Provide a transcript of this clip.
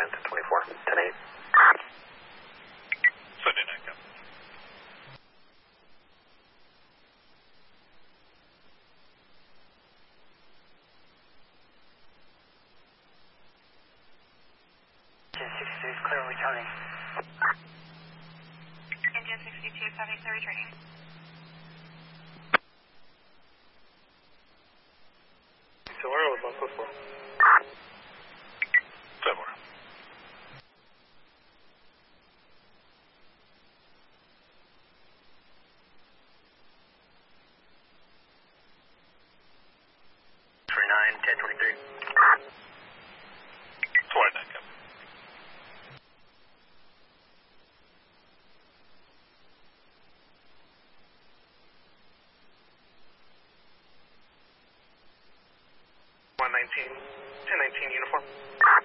advance at 24, 10-8. Sunday night, Captain. Engine 62 is clear, returning. Engine 62, 70, clear returning. Silver with 144. Silver. For 9, 10, 23. 29, Captain. One 19, 10, 19 uniform.